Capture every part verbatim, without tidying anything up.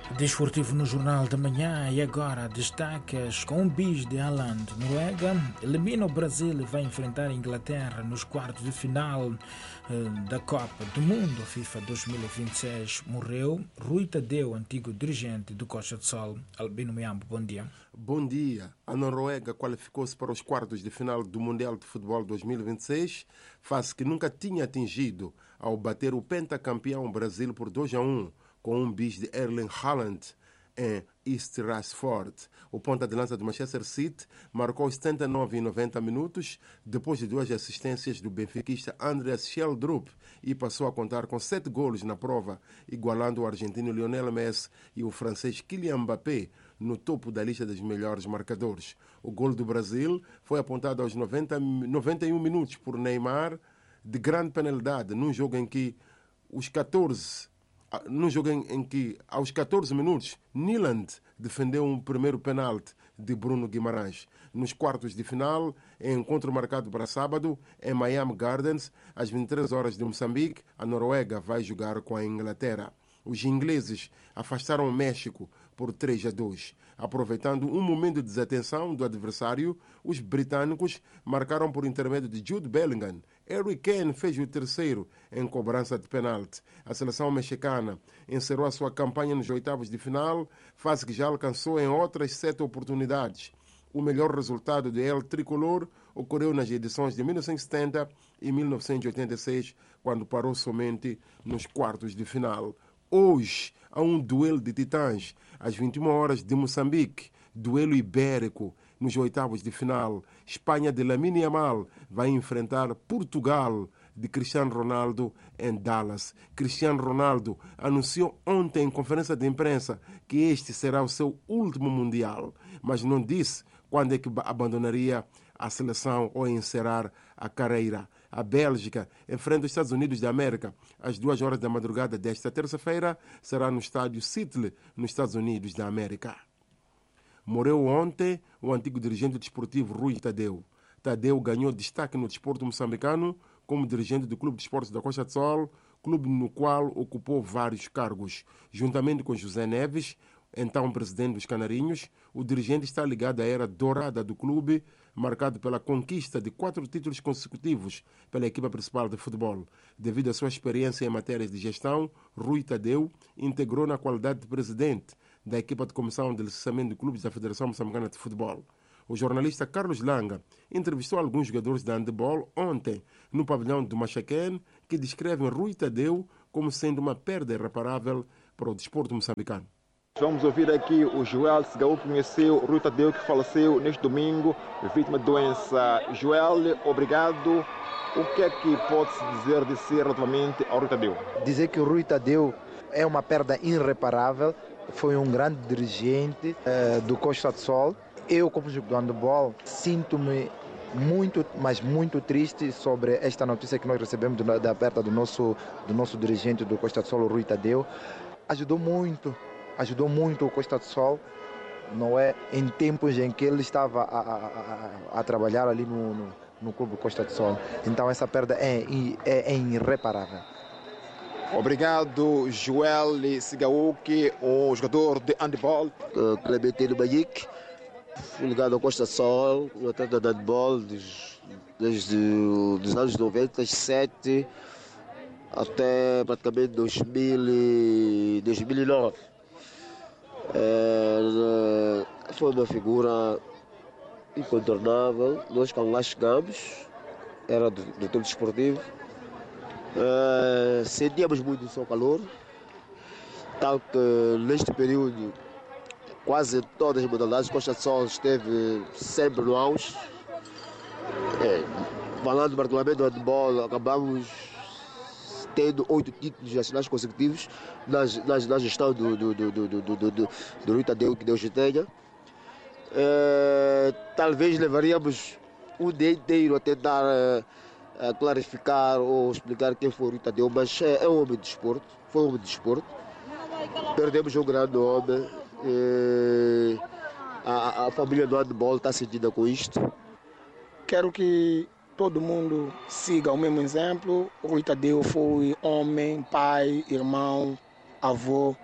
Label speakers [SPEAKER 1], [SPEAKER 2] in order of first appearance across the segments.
[SPEAKER 1] Desportivo no Jornal da Manhã e agora destaques com um bis de Haaland. Noruega elimina o Brasil e vai enfrentar a Inglaterra nos quartos de final eh, da Copa do Mundo FIFA dois mil e vinte e seis. Morreu Rui Tadeu, antigo dirigente do Costa de Sol. Albino Miambo, bom dia.
[SPEAKER 2] Bom dia. A Noruega qualificou-se para os quartos de final do Mundial de Futebol dois mil e vinte e seis, fase que nunca tinha atingido ao bater o pentacampeão Brasil por dois a um, com um bis de Erling Haaland em East Rashford. O ponta de lança do Manchester City marcou setenta e nove e noventa minutos depois de duas assistências do benfiquista Andreas Schellrup e passou a contar com sete golos na prova, igualando o argentino Lionel Messi e o francês Kylian Mbappé no topo da lista dos melhores marcadores. O gol do Brasil foi apontado aos noventa, noventa e um minutos por Neymar, de grande penalidade, num jogo em que os catorze num jogo em, em que, aos catorze minutos, Nyland defendeu um primeiro penalti de Bruno Guimarães. Nos quartos de final, em encontro marcado para sábado, em Miami Gardens, às vinte e três horas de Moçambique, a Noruega vai jogar com a Inglaterra. Os ingleses afastaram o México por três a dois. Aproveitando um momento de desatenção do adversário, os britânicos marcaram por intermédio de Jude Bellingham. Harry Kane fez o terceiro em cobrança de penalti. A seleção mexicana encerrou a sua campanha nos oitavos de final, fase que já alcançou em outras sete oportunidades. O melhor resultado do El Tricolor ocorreu nas edições de mil novecentos e setenta e mil novecentos e oitenta e seis, quando parou somente nos quartos de final. Hoje há um duelo de titãs, às vinte e uma horas de Moçambique, duelo ibérico. Nos oitavos de final, Espanha de Lamine Yamal vai enfrentar Portugal de Cristiano Ronaldo em Dallas. Cristiano Ronaldo anunciou ontem em conferência de imprensa que este será o seu último Mundial, mas não disse quando é que abandonaria a seleção ou encerrar a carreira. A Bélgica enfrenta os Estados Unidos da América às duas horas da madrugada desta terça-feira. Será no estádio Seattle, nos Estados Unidos da América. Morreu ontem o antigo dirigente desportivo Rui Tadeu. Tadeu ganhou destaque no desporto moçambicano como dirigente do Clube de Esportes da Costa de Sol, clube no qual ocupou vários cargos. Juntamente com José Neves, então presidente dos Canarinhos, o dirigente está ligado à era dourada do clube, marcado pela conquista de quatro títulos consecutivos pela equipa principal de futebol. Devido à sua experiência em matérias de gestão, Rui Tadeu integrou na qualidade de presidente da equipa de comissão de licenciamento de clubes da Federação Moçambicana de Futebol. O jornalista Carlos Langa entrevistou alguns jogadores de handebol ontem no pavilhão do Machaquén, que descrevem Rui Tadeu como sendo uma perda irreparável para o desporto moçambicano.
[SPEAKER 3] Vamos ouvir aqui o Joel Segaú, que conheceu Rui Tadeu, que faleceu neste domingo, vítima de doença. Joel, obrigado. O que é que pode-se dizer de si relativamente ao Rui Tadeu?
[SPEAKER 4] Dizer que o Rui Tadeu é uma perda irreparável. Foi um grande dirigente uh, do Costa de Sol. Eu, como jogador de handebol, sinto-me muito, mas muito triste sobre esta notícia que nós recebemos do, da perda do nosso, do nosso dirigente do Costa de Sol, o Rui Tadeu. Ajudou muito, ajudou muito o Costa de Sol, não é? Em tempos em que ele estava a, a, a, a trabalhar ali no, no, no Clube Costa de Sol. Então essa perda é, é, é irreparável.
[SPEAKER 3] Obrigado, Joel Sigaúque, o jogador de handebol.
[SPEAKER 5] Clementino Magic, ligado ao Costa Sol, no atleta de handebol desde os anos noventa e sete até praticamente dois mil e nove. É, foi uma figura incontornável. Nós, quando lá chegamos, era do, do tempo desportivo. Uh, sentíamos muito o seu calor, tal que neste período quase todas as modalidades Costa de Sol esteve sempre no auge. É, falando particularmente do handebol, acabamos tendo oito títulos nacionais consecutivos na, na, na gestão do, do, do, do, do, do, do, do Rui Tadeu, que Deus o tenha. Uh, talvez levaríamos um dia inteiro a tentar uh, a clarificar ou explicar quem foi o Rui Tadeu, mas é, é um homem de desporto, foi um homem de desporto. Perdemos um grande homem, e a, a família do handebol está sentida com isto.
[SPEAKER 6] Quero que todo mundo siga o mesmo exemplo. O Rui Tadeu foi homem, pai, irmão, avô.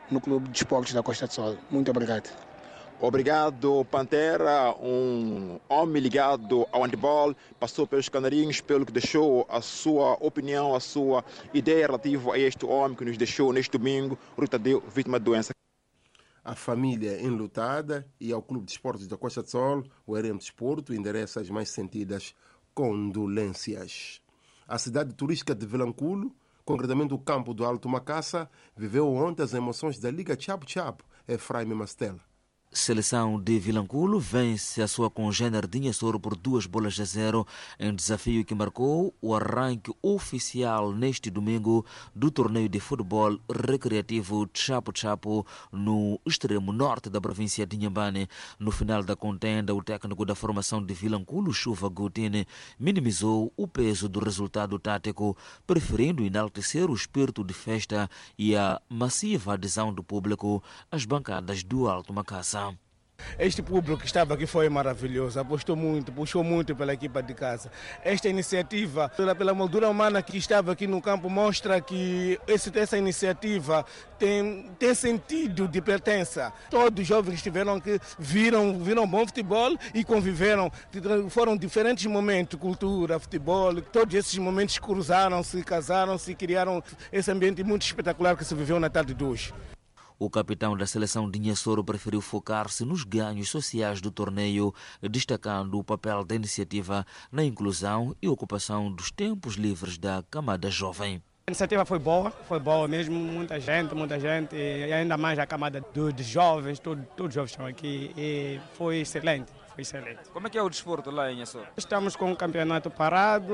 [SPEAKER 6] no Clube de Esportes da Costa do Sol. Muito obrigado.
[SPEAKER 3] Obrigado, Pantera, um homem ligado ao handball, passou pelos Canarinhos, pelo que deixou a sua opinião, a sua ideia relativa a este homem que nos deixou neste domingo, Rui Tadeu, vítima de doença.
[SPEAKER 2] A família enlutada e ao Clube de Esportes da Costa do Sol, o R M Desporto, endereça as mais sentidas condolências. A cidade turística de Vilanculo, concretamente o campo do Alto Macaça, viveu ontem as emoções da Liga Chapo Chapo, Efraim Mastela.
[SPEAKER 7] Seleção de Vilanculo vence a sua congênere de Inhassoro por duas bolas a zero em desafio que marcou o arranque oficial neste domingo do torneio de futebol recreativo Chapo Chapo no extremo norte da província de Inhambane. No final da contenda, o técnico da formação de Vilanculo, Chuva Gutine, minimizou o peso do resultado tático, preferindo enaltecer o espírito de festa e a massiva adesão do público às bancadas do Alto Macaça.
[SPEAKER 8] Este público que estava aqui foi maravilhoso, apostou muito, puxou muito pela equipa de casa. Esta iniciativa, pela, pela moldura humana que estava aqui no campo, mostra que esse, essa iniciativa tem, tem sentido de pertença. Todos os jovens tiveram que viram, viram bom futebol e conviveram. Foram diferentes momentos, cultura, futebol, todos esses momentos cruzaram-se, casaram-se e criaram esse ambiente muito espetacular que se viveu na tarde de hoje.
[SPEAKER 7] O capitão da seleção de Inhassoro preferiu focar-se nos ganhos sociais do torneio, destacando o papel da iniciativa na inclusão e ocupação dos tempos livres da camada jovem.
[SPEAKER 8] A iniciativa foi boa, foi boa mesmo, muita gente, muita gente, e ainda mais a camada dos jovens, todos, todos os jovens estão aqui, e foi excelente. Foi excelente.
[SPEAKER 9] Como é que é o desporto lá em Inhassoro?
[SPEAKER 8] Estamos com o campeonato parado,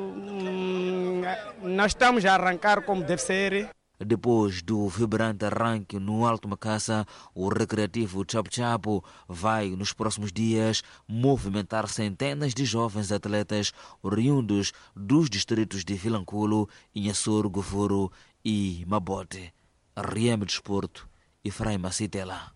[SPEAKER 8] hum, nós estamos a arrancar como deve ser.
[SPEAKER 7] Depois do vibrante arranque no Alto Macaça, o recreativo Chapo Chapo vai, nos próximos dias, movimentar centenas de jovens atletas oriundos dos distritos de Vilanculo, Inhassoro, Govoro e Mabote. R M Desporto, Efraim Macitela.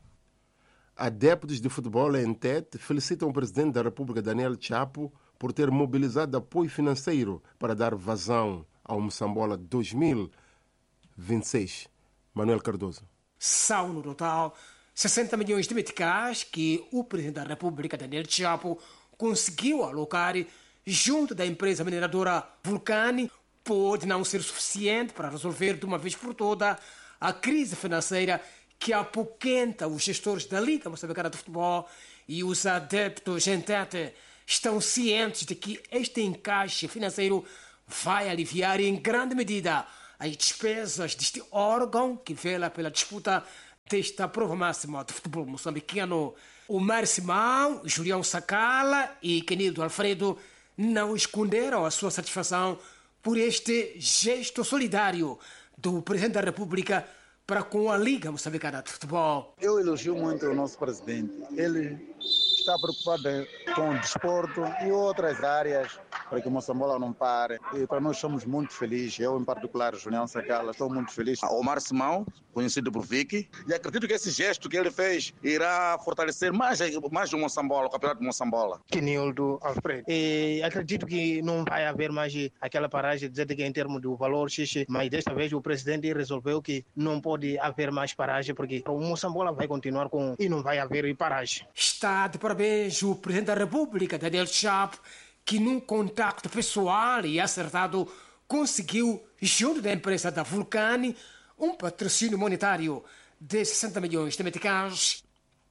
[SPEAKER 2] Adeptos de futebol em Tete felicitam o presidente da República, Daniel Chapo, por ter mobilizado apoio financeiro para dar vazão ao Moçambola dois mil vinte e seis. Manuel Cardoso.
[SPEAKER 10] São no total sessenta milhões de meticais que o presidente da República, Daniel Chapo, conseguiu alocar junto da empresa mineradora Vulcani. Pode não ser suficiente para resolver de uma vez por toda a crise financeira que apoquenta os gestores da Liga Moçambicana de Futebol, e os adeptos em Tete estão cientes de que este encaixe financeiro vai aliviar em grande medida as despesas deste órgão que vela pela disputa desta prova máxima de futebol moçambicano. O Mário Simão, Julião Sacala e Kenildo Alfredo não esconderam a sua satisfação por este gesto solidário do Presidente da República para com a Liga Moçambicana de Futebol.
[SPEAKER 11] Eu elogio muito o nosso presidente. Ele está preocupado com o desporto e outras áreas para que o Moçambola não pare. E para nós somos muito felizes. Eu, em particular, Julião Sacala, estou muito feliz.
[SPEAKER 12] Omar Simão, conhecido por Vicky, e acredito que esse gesto que ele fez irá fortalecer mais, mais o Moçambola, o campeonato de Moçambola.
[SPEAKER 13] Kenildo Alfredo. E acredito que não vai haver mais aquela paragem, dizer que em termos do valor xixi, mas desta vez o presidente resolveu que não pode haver mais paragem, porque o Moçambola vai continuar com e não vai haver paragem.
[SPEAKER 10] Está de parabéns o Presidente da República, Daniel Chapo, que num contacto pessoal e acertado conseguiu, junto da empresa da Vulcani, um patrocínio monetário de sessenta milhões de meticais.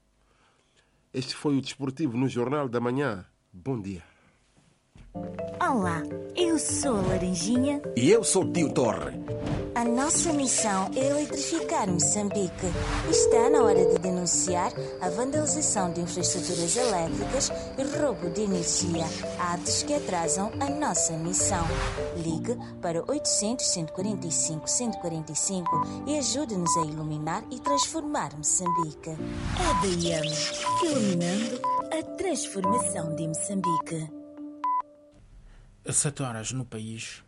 [SPEAKER 2] Este foi o Desportivo no Jornal da Manhã. Bom dia.
[SPEAKER 14] Olá, eu sou a Laranjinha.
[SPEAKER 15] E eu sou o Tio Torre.
[SPEAKER 14] A nossa missão é eletrificar Moçambique. Está na hora de denunciar a vandalização de infraestruturas elétricas e roubo de energia, atos que atrasam a nossa missão. Ligue para oitocentos, cento e quarenta e cinco, cento e quarenta e cinco e ajude-nos a iluminar e transformar Moçambique. A D M, iluminando a transformação de Moçambique.
[SPEAKER 1] Sete horas no país.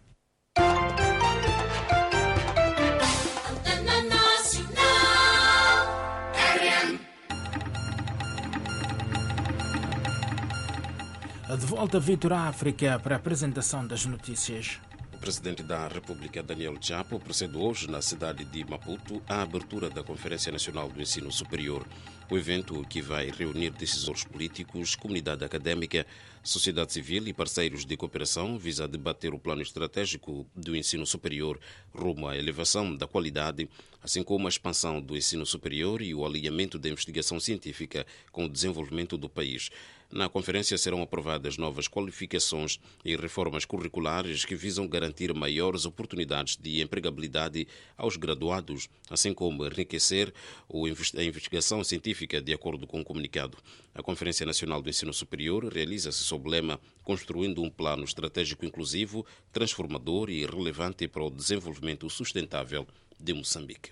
[SPEAKER 1] De volta a Vitor África para a apresentação das notícias.
[SPEAKER 15] Presidente da República, Daniel Chapo, procede hoje na cidade de Maputo à abertura da Conferência Nacional do Ensino Superior. O evento, que vai reunir decisores políticos, comunidade académica, sociedade civil e parceiros de cooperação, visa debater o plano estratégico do ensino superior rumo à elevação da qualidade, assim como a expansão do ensino superior e o alinhamento da investigação científica com o desenvolvimento do país. Na conferência serão aprovadas novas qualificações e reformas curriculares que visam garantir maiores oportunidades de empregabilidade aos graduados, assim como enriquecer a investigação científica, de acordo com o comunicado. A Conferência Nacional do Ensino Superior realiza-se sob o lema Construindo um Plano Estratégico Inclusivo, Transformador e Relevante para o Desenvolvimento Sustentável de Moçambique.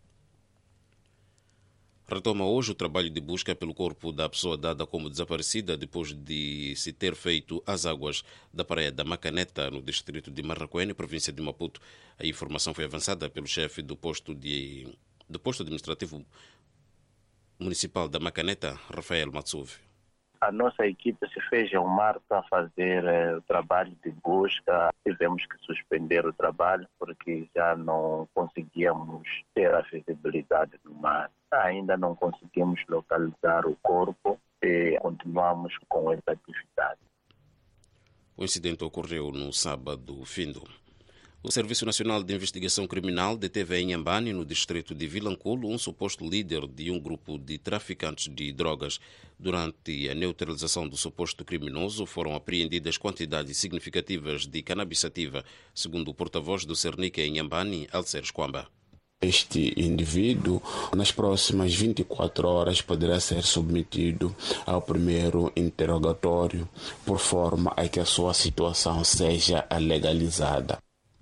[SPEAKER 15] Retoma hoje o trabalho de busca pelo corpo da pessoa dada como desaparecida depois de se ter feito às águas da praia da Macaneta, no distrito de Marraquene, província de Maputo. A informação foi avançada pelo chefe do posto, de, do posto administrativo municipal da Macaneta, Rafael Matsuve.
[SPEAKER 16] A nossa equipe se fez ao mar para fazer eh, o trabalho de busca. Tivemos que suspender o trabalho porque já não conseguíamos ter a visibilidade do mar. Ainda não conseguimos localizar o corpo e continuamos com essa atividade.
[SPEAKER 15] O incidente ocorreu no sábado findo. O Serviço Nacional de Investigação Criminal deteve em Inhambane, no distrito de Vilanculo, um suposto líder de um grupo de traficantes de drogas. Durante a neutralização do suposto criminoso, foram apreendidas quantidades significativas de cannabis sativa, segundo o porta-voz do Cernic em Inhambane, Alcer Squamba.
[SPEAKER 17] Este indivíduo, nas próximas vinte e quatro horas, poderá ser submetido ao primeiro interrogatório, por forma a que a sua situação seja legalizada.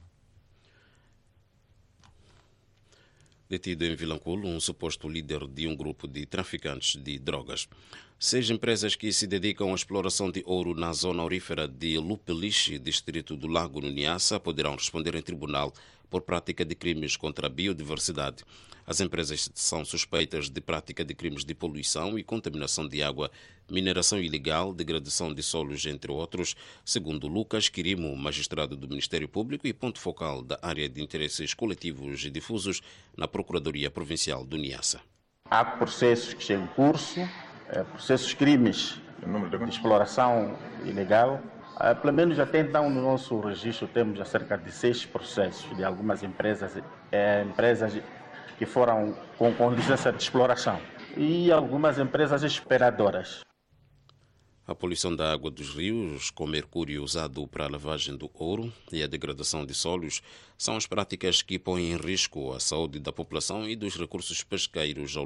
[SPEAKER 15] Detido em Vilanculo, um suposto líder de um grupo de traficantes de drogas. Seis empresas que se dedicam à exploração de ouro na zona aurífera de Lupelixe, distrito do Lago, no Niassa, poderão responder em tribunal por prática de crimes contra a biodiversidade. As empresas são suspeitas de prática de crimes de poluição e contaminação de água, mineração ilegal, degradação de solos, entre outros, segundo Lucas Quirimo, magistrado do Ministério Público e ponto focal da área de interesses coletivos e difusos na Procuradoria Provincial do Niassa.
[SPEAKER 18] Há processos que estão em curso, processos crimes de exploração ilegal. Pelo menos até então no nosso registro temos cerca de seis processos de algumas empresas, é, empresas que foram com, com licença de exploração e algumas empresas exploradoras.
[SPEAKER 15] A poluição da água dos rios, com mercúrio usado para a lavagem do ouro e a degradação de solos, são as práticas que põem em risco a saúde da população e dos recursos pesqueiros ao